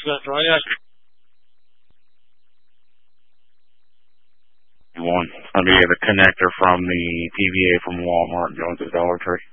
That's right. Yeah. One. It's going to be the connector from the PVA from Walmart going to the Dollar Tree.